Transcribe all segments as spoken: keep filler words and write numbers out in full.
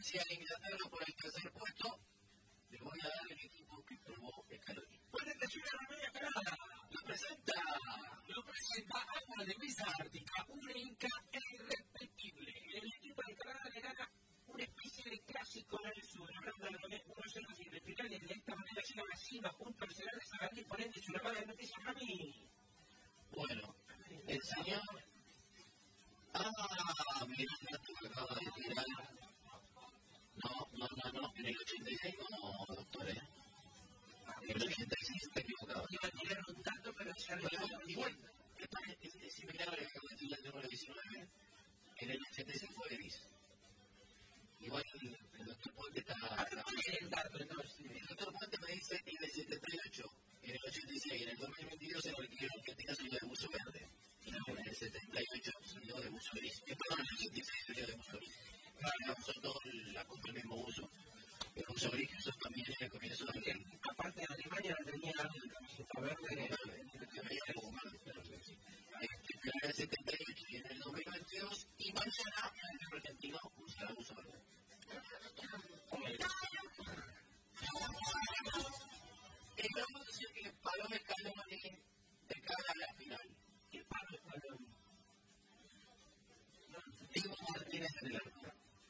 decía Inglaterra por el tercer puesto, le voy a dar el equipo que probó Scaloni. ¿Cuál es la ciudad de Media Canada? Lo presenta, lo presenta Agua de Mesa Ártica, única e irrepetible. El equipo de Canadá le gana una especie de clásico del sur, hablando de uno cero sin respirar y de esta manera llega a la cima junto al Celar de Sagasti, por ende su llamada de noticias para mí. Bueno, el señor. Ah, mira el dato que acaba de tirar. No, no, no, no, en el ochenta y seis no, doctor, ¿eh? En el ochenta y seis está equivocado. Iba a tirar un dato, pero ya lo Pero igual, es, es similar a lo que acaba de decir el número diecinueve. En el ochenta y seis fue gris. Igual el, el doctor Puente está. A ver, ¿cuál es el dato entonces? El doctor Puente me dice en el setenta y ocho, en el ochenta y seis, en el dos mil veintidós en el que Argentina salió de buzo verde. Y en el setenta y ocho salió de buzo gris. Y perdón, en el ochenta y seis salió de buzo gris. Claro, usó todo la culpa el mismo uso. El uso gris que usó también en el comienzo de la aparte de Alemania no tenía algo de camiseta verde, que veía como mal. Pero en el setenta y ocho y en el dos mil veintidós, y mañana el argentino usará buzo verde. El otro dice que paró Scaloni de cara a la final. ¿Qué paró Scaloni? Diego Martínez en el arco.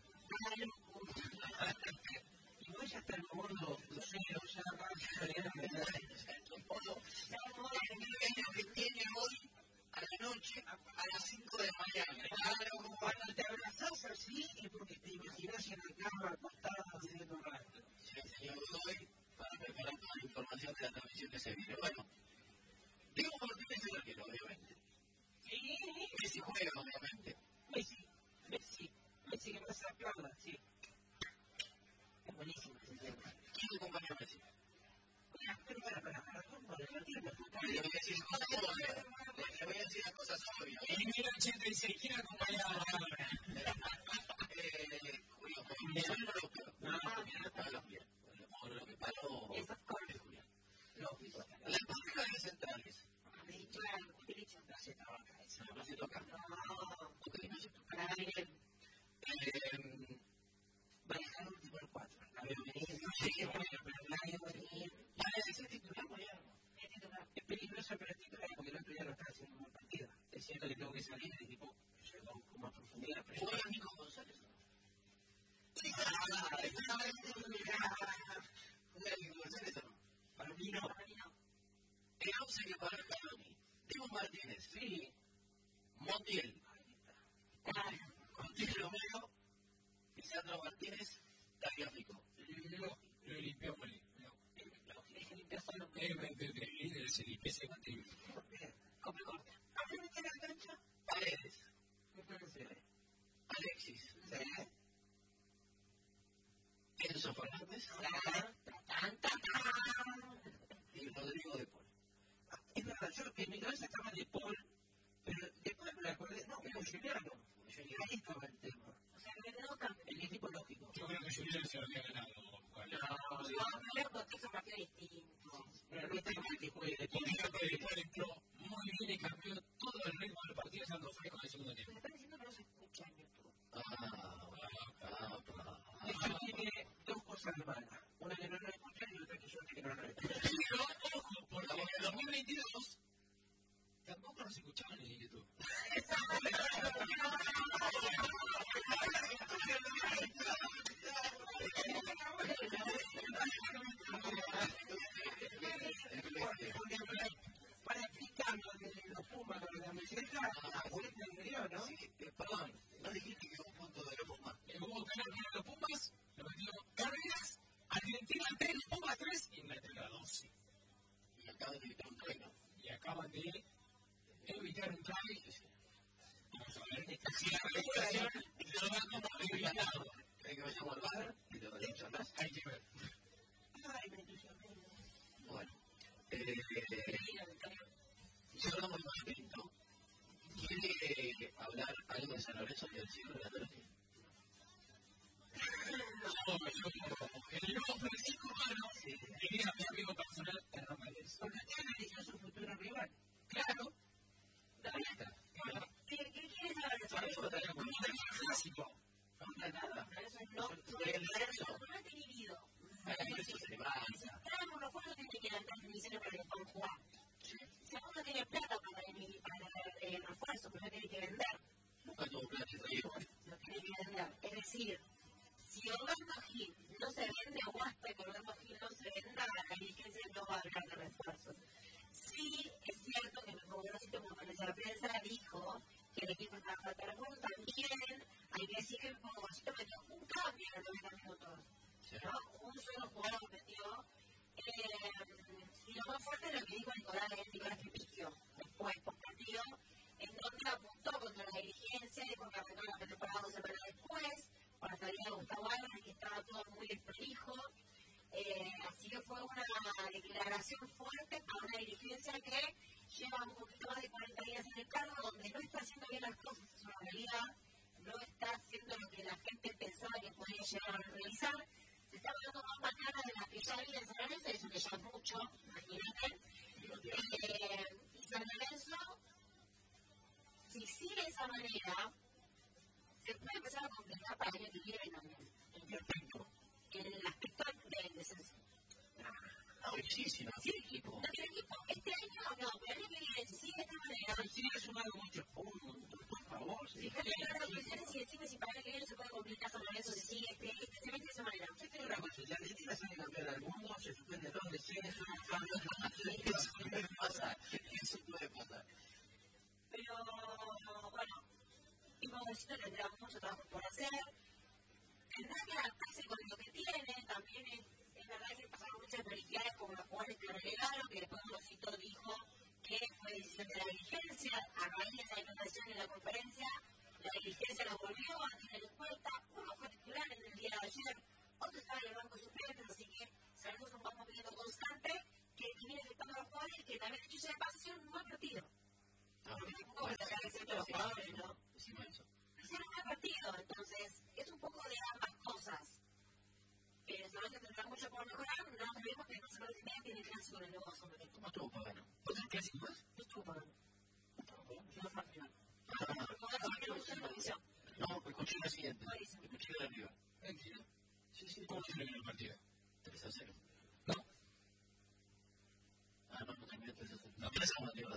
Y no ya está el modo crucero, ya va a salir a medallas. El modo que tiene hoy a la noche a las cinco de la mañana. Claro, cuando te abrazás así es porque te imaginas en la cama acostado haciendo un rato. Sí, señor Godoy, para preparar toda la información de la transmisión que se viene. Bueno, Diego Martínez es el arquero, obviamente. Sí. Messi juega, obviamente. Messi, Messi, Messi que más aplauda, sí. Es buenísimo ese tema. ¿Quién acompaña a Messi? Pero para, para, para, ¿cómo? No entiendo. Le voy a decir cosas obvias. Le voy a decir las cosas obvias. En mil ochenta y seis, ¿quién acompañaba a Maradona? Eh, Julio, Julián López. No, Julián Colombia. Por lo que paró. Esas cosas, Julián. López. Las parejas de centrales. Claro, Julián. No se toca eso. No se toca. No. Ok, no se toca. Para alguien. Va a dejar el último el cuatro. La veo venir. No sé qué juega, pero la veo venir. ¿Es el titular, Mariano? Es titular. Es peligroso, pero es titular porque el otro día lo está haciendo un buen partido. Es cierto que tengo que salir, el equipo llegó como a profundidad. ¿Juega Nico González? Sí, ah, está ¿Juega Nico González o no? para mí no. El once que paró Scaloni. Diego Martínez. Sí. Montiel. Montiel Romero. Lisandro Martínez. Tagliafico. No. Lo limpió Molina. Es limpiar solo. El líder se limpia ese guante. Come corta. ¿A mí me tiene la cancha? Paredes. Sí. Alexis. Sí. Enzo Fernández. Y Rodrigo de Paul. Es verdad, yo en mi cabeza estaba de Paul, pero después me acordé, no, era Juliano. Ahí estaba el tema. O sea, el equipo lógico. Yo creo que Juliano se lo había ganado. No, no, no, es un partido distinto. Pero no está mal que juegue de Paul. Porque después entró muy bien y cambió todo el ritmo del partido estando fresco en el segundo tiempo. Me están diciendo que no se escucha en YouTube. Ah, ah, ah. Eso tiene dos cosas malas. Una que no nos escuchan y otra que yo que no nos escuchan. Pero, ojo, porque en el dos mil veintidós tampoco nos escuchaban en YouTube. Para explicarlo de los Pumas con la camiseta, a Julieta anterior, ¿no? Sí, perdón, ¿no dijiste que hubo un punto de los Pumas? Hubo que ganar los Pumas, lo metió Cárdenas, Argentina tres, Pumas tres, Inglaterra doce. Y acaban de evitar un tren, ¿no? Y acaban de evitar un try. Vamos a ver, si la recuperación lo dan como eliminado. Hay que vayamos al bar y te vayamos atrás. Hay que ver. Bueno, eh, si hablamos de más Pinto, ¿quiere hablar algo de San Lorenzo que del siglo de la Torre? El nuevo Francisco Mano, diría mi amigo personal, Ramírez. Porque usted analizó su futuro rival. Claro. Ahí está. ¿Qué quieres saber de San Lorenzo? ¿Cómo terminó el clásico? No, no, nada. No, lleva un poquito más de cuarenta días en el cargo, donde no está haciendo bien las cosas, es una realidad, no está haciendo lo que la gente pensaba que podía llegar a realizar, se está hablando más mañana de las que ya había en San Lorenzo, eso que ya es mucho, imagínate. Eh, y San Lorenzo, si sigue de esa manera, se puede empezar a complicar para el año que viene también. ¿En qué aspecto? En el aspecto del descenso. No, sí, sí, no tiene equipo. No tiene equipo. Este año no, pero el año que viene, si sigue de esta manera. Si sigue sumando muchos puntos, por favor. Fíjate que ahora lo que y decime si para el año que viene se puede complicar San Lorenzo si sigue este, este semestre de esa manera. Yo tengo una cosa, si Argentina sale campeón del mundo, se suspende todo el descenso, Eso puede pasar, eso puede pasar. Pero, bueno, y como decía, tendrá mucho trabajo por hacer. Tendrá que adaptarse con lo que tiene, también es, es verdad que pasaron muchas prioridades como los jugadores que relegaron, que después Rosito dijo que fue decisión de la dirigencia, a raíz de esa inundación en la conferencia, la dirigencia lo volvió a tener en cuenta, uno fue titular en el día de ayer, otro estaba en el banco de suplentes, así que sabemos un poco movimiento constante que viene afectando a los jugadores y que también dicho sea de paso hicieron un buen partido. Porque tampoco voy a sacar el centro de los jugadores, ¿no? Hicieron un buen partido, entonces es un poco de ambas cosas. Pero San Lorenzo tendrá mucho por mejorar, no nos olvidemos que no se parece bien tiene clásico en el nuevo San Lorenzo. ¿Cómo estuvo Pagano? ¿Otro clásico más? No estuvo Pagano. No fue al final. No, escuché la siguiente. Escuché la de arriba. ¿En serio? Sí, sí. ¿Cómo terminó el partido? tres a cero. No. Ah, no, no terminó tres a cero. No, tres a uno, tío.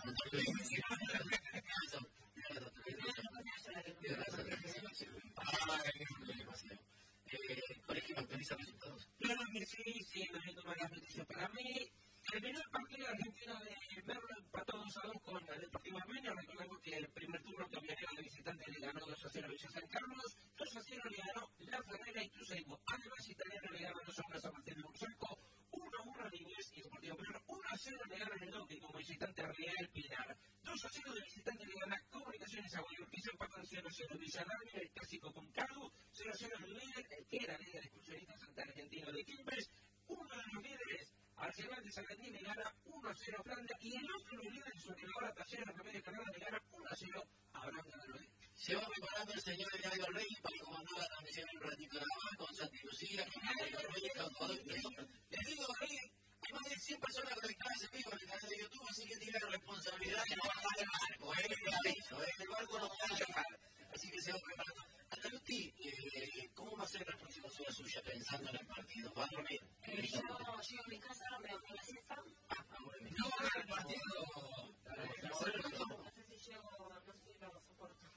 Colegio actualiza resultados. Claro que sí, sí, no hay malas noticias para mí. Terminó el partido argentino de Merlo, empató dos a dos con el Deportivo Armenio. Recordemos que el primer turno cambiaría de visitante le ganó dos a cero a Villa San Carlos, dos a cero le ganó La Ferrera y Cruzeiro. Además, Italiano le ganó dos a uno a San Martín de Bursaco, uno a uno a Liniers y Deportivo Merlo, uno a cero le gana el Doque como visitante a Real Pinar, dos a cero de visitante le gana Comunicaciones a Bolívar, que se empató en cero a cero. Villarreal, el clásico con Cargo, cero a cero el líder, el que era líder excursionista Santa Argentino de Quilmes, uno de los líderes Arsenal de Sarandí le gana uno a cero a Flandes y el otro líder sobre la hora Talleres Remedio Canadá le gana uno a cero a Blanca de Rodríguez. Se va preparando el señor Edgardo Reyes para comandar la transmisión en un ratito nada más con Santi Lucía, con Edgardo Reyes, con todo el mundo. Edgardo Reyes, hay más de cien personas conectadas en vivo en el canal de YouTube, así que tiene la responsabilidad de no bajar el barco, ¿eh? El aviso, ¿eh? El barco no va a dejar. Así que se va preparando. Andaluti, eh, ¿cómo va a ser la próxima hora suya pensando en el partido? ¿Va a dormir? Eh, yo llego a mi casa, me hago la siesta. Ah, ahora mismo. No va el partido. No sé si llego, no sé si lo soporto.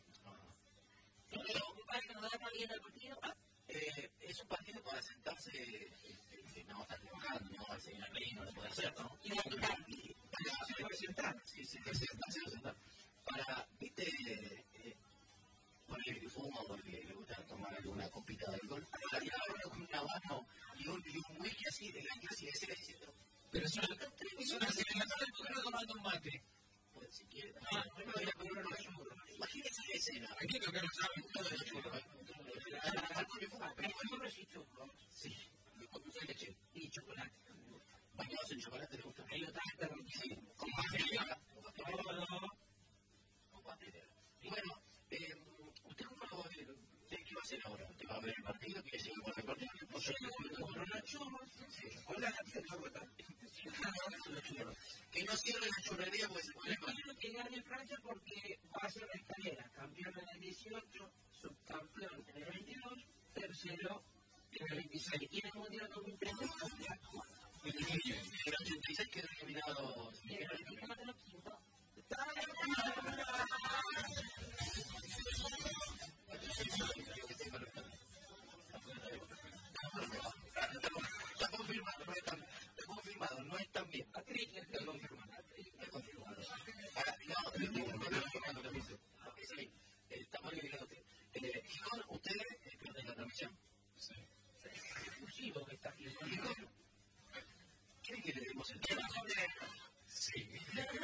Mi padre que me va a estar viendo el partido. Eh, es un partido para sentarse, eh, no estar trabajando, no al señor Reyes no lo puede hacer, ¿no? Y va a quitar. Se puede sentar, sí, se puede sentar, se puede sentar. Para, viste, eh, porque el fumo, porque le gusta tomar alguna copita de alcohol, para llevarlo con un habano y un, y un whisky así de la clase de cera diciendo, Pero es una celebración, ¿por qué no tomando un mate? pues si quiere, ah, no me voy a poner unos churros. Imagínese la escena. Aquí lo que no saben. Uno de los churros, algo que fuma, pero Churros y churros. sí, con dulce de leche. Y chocolate. Bañados en chocolate, ¿le gusta? Hay otra esta Sí, con pastelera. con pastelera. Y bueno, eh, ¿usted cómo lo va a ver? ¿Qué va a hacer ahora? ¿Usted va a ver el partido? ¿Quiere seguir con el partido? ¿O yo le compro los churros? Sí, chocolate, churros. Que no cierre la churrería porque se pone mal. Quiero que gane Francia porque va a ser la escalera. Campeón en el dieciocho, subcampeón en el veintidós, tercero en el veintiséis. Y en el Mundial dos mil trece, En el ochenta y seis quedó eliminado. Y el veinticuatro quedó quinto. Está confirmado, no es tan, está confirmado, no es tan bien. Patrick está confirmado. Está confirmado. Ahora, no, no, no, no, no, no, no, dice. Sí, estamos eliminados. Eh, Gijón, ¿ustedes pierden la transmisión? Sí. Exclusivo que está aquí. Gijón, ¿quieren que le demos el tema? Sí.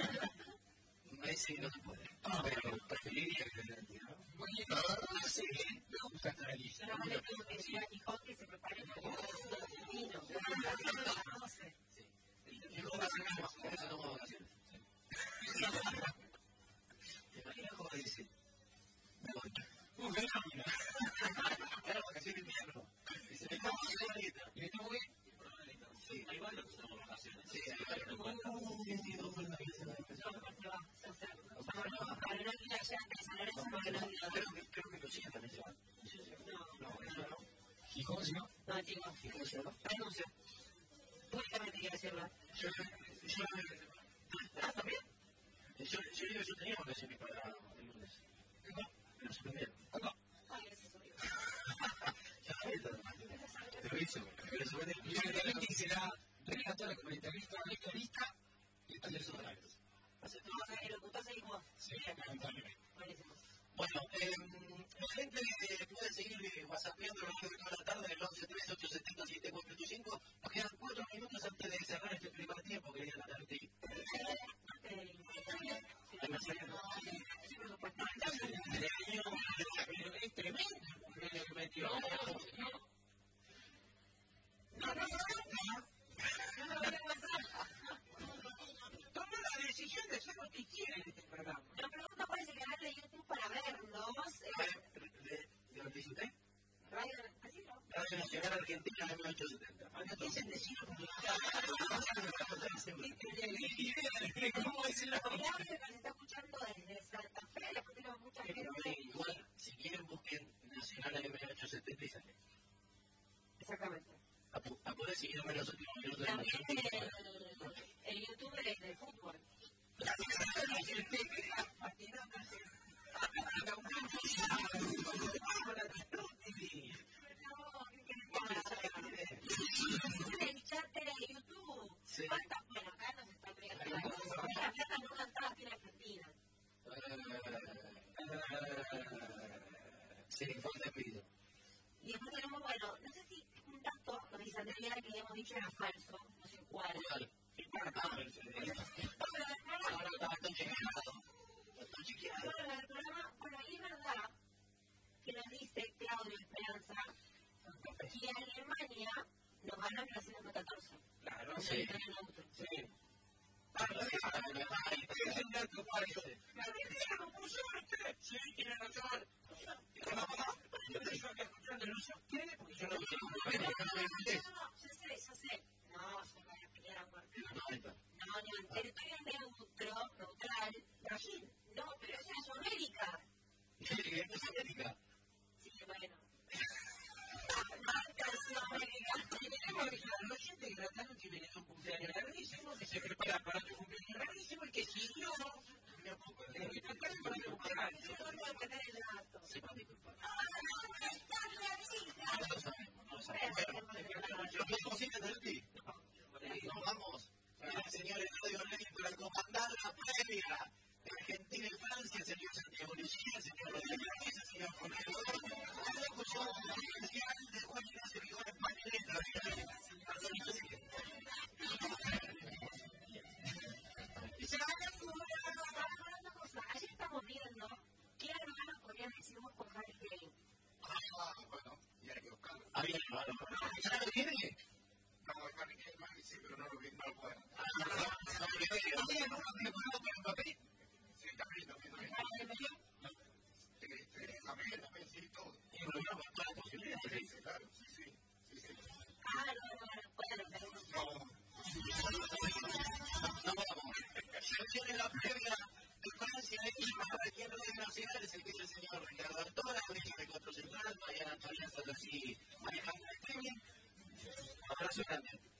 Claro, vacaciones de invierno. Y se me como una bonita. Y está muy bien. Sí, hay varios que tenemos vacaciones. Sí, hay varios. veintidós fue la fiesta de empezar. Para no ir allá a San Lorenzo porque no Creo que, creo que lo siguen también se van. No, eso no. Gijón, ¿sí no? No, chicos. ¿Cómo se llama? Renuncio. Públicamente quiero decirlo. Yo, yo, ah, también. Yo, yo digo, yo tenía vacaciones para el lunes. No, me lo suspendieron. ¿Cómo? Ay, gracias a Dios. Ya no está mal. Te lo hizo, me lo suspendieron. Y evidentemente será relatora, comentarista, lectorista y tal de sus horarios. Hace todo. Vamos a ver, el locutor se dijo. Sí, lamentablemente. Buenísimo. Bueno, eh, la gente puede seguir whatsappeando a lo largo de toda la tarde en el once tres ocho siete cero siete cuatro ocho cinco. Nos quedan cuatro minutos antes de cerrar este primer tiempo, quería tratarte. Es tremendo el que metió. No, no, no. Toma la decisión de hacer lo que quiere en este programa. La pregunta cuál es el canal de YouTube para vernos. ¿De lo que hizo usted? Radio, así no. Radio Nacional Argentina mil ochocientos setenta. Anotícense en decirlo porque ¿cómo decirlo? El audio que nos está escuchando desde Santa Fe, le pusieron mucha gente. Igual, si quieren, busquen Nacional mil ochocientos setenta y sale. Exactamente. A, a poder seguirme los últimos minutos de la También el, el YouTube de, de fútbol. El chat de YouTube. Sí. ¿Cuántas? Bueno, acá nos están pegando la cosa. La plata nunca entraba aquí en Argentina. Sí, fue un despido. Y después tenemos, bueno, no sé si un dato, nos dice Andrés Viera que hemos dicho era falso, no sé cuál. Ahora está bastante chequeado. Bastante chequeado. Bueno, el programa, bueno, y es verdad que nos dice Claudio Esperanza que Alemania nos ganó en la segunda catorce. Claro, sí. Sí. Ah, sí, es un dato falso. La Argentina no puso usted. Sí, tiene razón. Yo estoy escuchando, no se obtiene porque yo no lo No, no, yo sé, yo sé. No, se va a pelear a muerte. No, no, en territorio neutro, neutral. Brasil. No, pero esa es América. ¿Qué es América? Sí, bueno. Marca es América. Tenemos que avisar al oyente que la tarde que viene un cumpleaños rarísimo, que se prepara para tu cumpleaños rarísimo y que si no, me ocupo de que tratar de ponerle un canal. Yo no voy a tener el dato. Se va a disculpar. ¡Ah, está clarita! No lo sabemos, no lo sabemos. Bueno, ¿lo podemos ir desde aquí? Nos vamos. Señores, Radio Ley para comandar la previa de Argentina y Francia, señor Santiago Lucía, señor Rodríguez, señor Jorge Rodríguez. Hemos escuchado la especial de Juan Ignacio Vigón en Pañoleta. Y se va a ver una cosa. Ayer estamos viendo qué hermanos podrían decir vos con Harry Kane. Ah, bueno, y hay que buscarlo. Ah, bien, hermano. ¿Ya lo tiene? No, Harry Kane más sí, pero no lo vi, no lo puedo. Ah, no, no, no, no, no, no, papel. Sí, también, también, también. También, también, sí, todo. Y bueno, todas las posibilidades. Sí, claro, sí, sí, sí, sí. Ah, no, no, no, bueno, pero no. No vamos. Ya tiene la previa de Francia y aquí en Radio Nacional es el que es el señor Ricardo Artola, de Cuatro Central, Mariana Antonia Satasí, manejando el streaming. Abrazo grande.